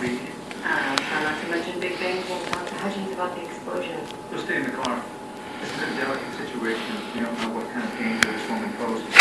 speak? Try not to mention Big Bang. We'll talk to Hutchins about the explosion. We'll stay in the car. This is a delicate situation. We don't know what kind of danger this woman poses.